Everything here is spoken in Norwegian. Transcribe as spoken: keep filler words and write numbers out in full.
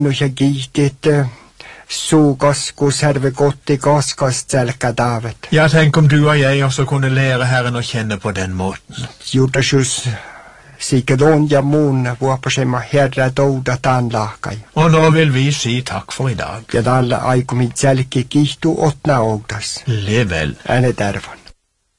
Nu jag gitit sågas serve godt i gaskas selka David. Ja, tenk om du og jeg også kunne lære Herren å kjenne på den måten. Judasjus sikelon ja mun vuopasema herra doudat anlakai. Og nå vil vi si takk for i dag. Ja tällä aikumit selki kihtu otna ogdas. Lev vel. Ääne tervan.